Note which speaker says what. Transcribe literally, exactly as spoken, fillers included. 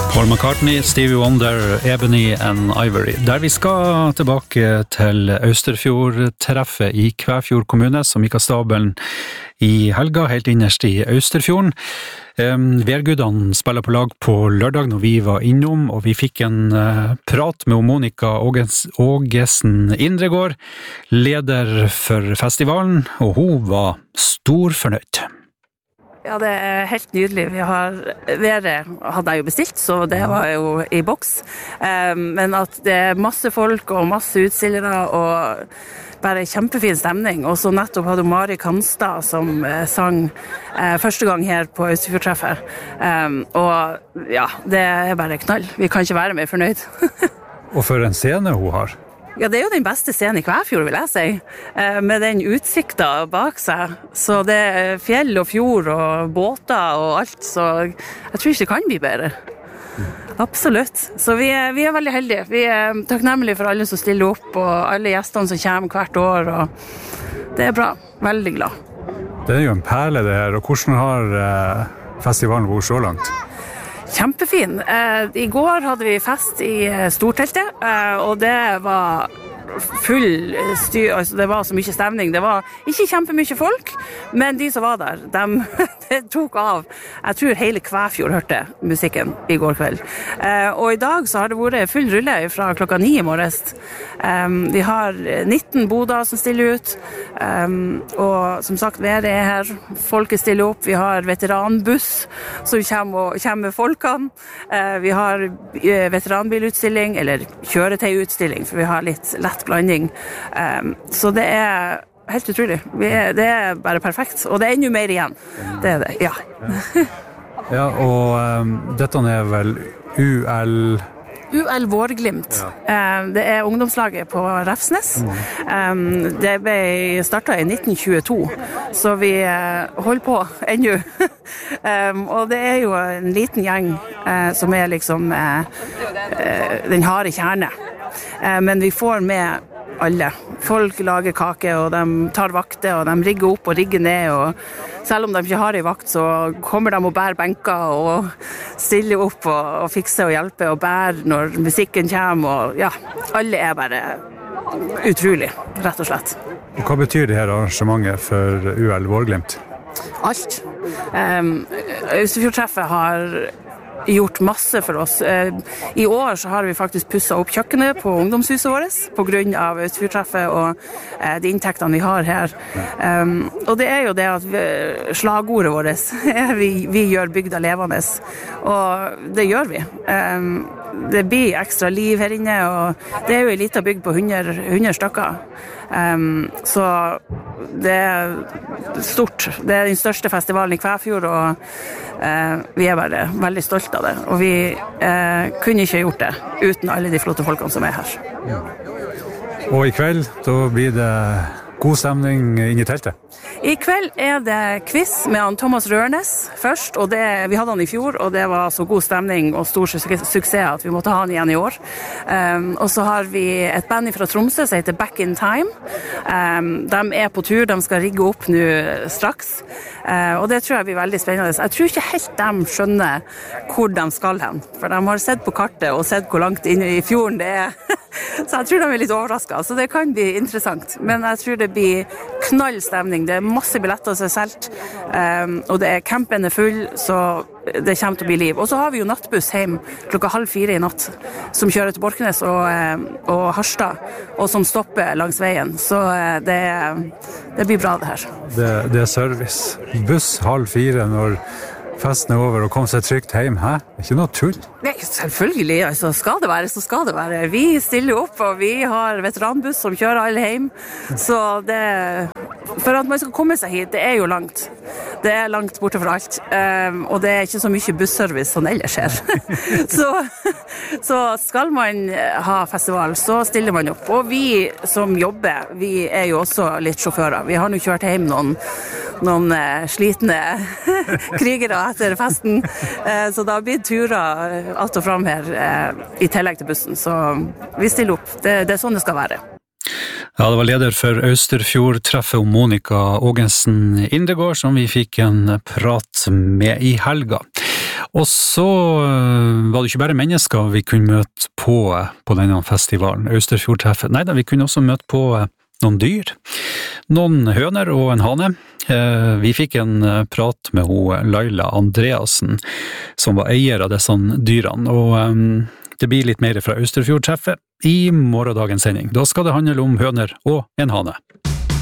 Speaker 1: Paul McCartney, Stevie Wonder, Ebony and Ivory. Der vi skal tilbake til Austerfjord-treffet i Kvæfjord kommune, som gikk av stabelen i helga, helt innerst i Austerfjorden. Um, Værgudene spiller på lag på lørdag når vi var innom, og vi fikk en uh, prat med Monica Ågesen Indregård, leder for festivalen, og hun var stor fornøyd.
Speaker 2: Ja, det er helt nydelig. Vi har, været hadde jeg jo bestilt, så det var jo i boks. Um, men at det er masse folk og masse utstillere og bare kjempefin stemning. Og så nettopp hadde Mari Kanstad som uh, sang uh, første gang her på Austerfjord-treffet. Um, og ja, det er bare knall. Vi kan ikke være mer fornøyd.
Speaker 1: Og for en scene hun har.
Speaker 2: Ja, det er jo den beste scenen i Kvæfjord, vil jeg si, med den utsikta bak seg. Så det er fjell og fjord og båter og alt, så jeg tror ikke det kan bli bedre. Absolutt. Så vi er, vi er veldig heldige. Vi er takknemlige for alle som stiller opp, og alle gjestene som kommer hvert år, og det er bra. Veldig glad.
Speaker 1: Det er jo en perle det her, og hvordan har festivalen vært så langt?
Speaker 2: Kjempefin. I går hadde vi fest i storteltet, og det var full styr, altså det var så mye stemning. Det var ikke kjempemye folk, men de som var der, de, det tok av. Jeg tror hele Kvæfjord hørte musikken i går kveld. Og i dag så har det vært full rulle fra klokka ni i morges. Vi har nitten boder som stiller ut, og som sagt, været er her. Folket stiller opp. Vi har veteranbuss som kommer, og, kommer med folkene. Vi har veteranbilutstilling, eller kjøretøyutstilling, for vi har litt lett blanding. Um, så det er helt utrolig. Vi er, det er bare perfekt. Og det er enda mer igjen. Det er det, ja.
Speaker 1: Ja, og um, dette er vel U L...
Speaker 2: U L Vårglimt. Ja. Um, det er ungdomslaget på Refsnes. Mm. Um, det ble startet i nitten tjueto, så vi uh, holder på ennå. um, og det er jo en liten gjeng uh, som er liksom uh, uh, den harde kjerne. Men vi får med alle. Folk lager kake, og de tar vakter, og de rigger opp og rigger ned, og selv om de ikke har en vakt, så kommer de og bærer benker, og stiller opp, og, og fikser og hjelper, og bærer når musikken kommer, og ja, alle er bare utrolig, rett og slett.
Speaker 1: Hva betyr det her arrangementet for U L Vårglimt?
Speaker 2: Alt. Um, Austerfjord-treffet har gjort masse for oss. I år så har vi faktisk pusset opp kjøkkenet på ungdomshuset vårt på grunn av Austerfjord-treffet og de inntektene vi har her. Um, og det er jo det at vi, slagordet vårt er vi, vi gjør bygda levende. Og det gjør vi. Um, det blir ekstra liv her inne, og det er jo en liten bygd på hundre, hundre stykker. Um, så det er stort. Det er den største festivalen i Kvæfjord, og uh, vi er bare veldig stolte av det. Og vi uh, kunne ikke gjort det uten alle de flotte folkene som er her. Ja.
Speaker 1: Og i kveld, da blir det god stemning inne i teltet?
Speaker 2: I kveld er det quiz med han Thomas Rørnes først, og det, vi hadde han i fjor, og det var så god stemning og stor suksess at vi måtte ha han igjen i år. Um, og så har vi et band fra Tromsø som heter Back in Time. Um, de er på tur, de skal rigge opp nå straks, uh, og det tror jeg blir veldig spennende. Jeg tror ikke helt de skjønner hvor de skal hen, for de har sett på kartet og sett hvor langt inn i fjorden det er. Så jeg tror de er litt overrasket, så det kan bli interessant. Men jeg tror det blir knall stemning. Det er masse billetter som er solgt, um, og det er campen er full, så det kommer til å bli liv. Og så har vi jo nattbuss hjem klokka halv fire i natt, som kjører til Borkenes og, og Harstad, og som stopper langs veien. Så det, det blir bra det her.
Speaker 1: Det, det er service. Buss halv fire når festen er over og kom seg trygt hjem, hæ? Det er ikke noe tull.
Speaker 2: Nei, selvfølgelig, altså skal det være, så skal det være. Vi stiller opp, og vi har veteranbuss som kjører alle hjem, så det, for at man skal komme seg hit, det er jo langt. Det er langt borte fra alt, um, og det er ikke så mye busservice som ellers skjer. så, så skal man ha festival, så stiller man opp. Og vi som jobber, vi er jo også litt sjåfører. Vi har nå kjørt hjem noen, noen uh, slitne krigere etter festen, uh, så da blir turer alt og fram her uh, i tillegg til bussen. Så vi stiller opp. Det, det er sånn det skal være.
Speaker 1: Ja, det var leder for Austerfjord-treffet om Monica Ågesen Indregård, som vi fikk en prat med i helga. Og så var det ikke bare mennesker vi kunne møte på på denne festivalen, Austerfjordtreffet. Nei da, vi kunne også møte på noen dyr. Noen høner og en hane. Vi fikk en prat med hun Laila Andreasen, som var eier av disse dyrene, og det blir litt mer fra Austerfjordtreffet i morgendagens sending. Da skal det handle om høner og en hane.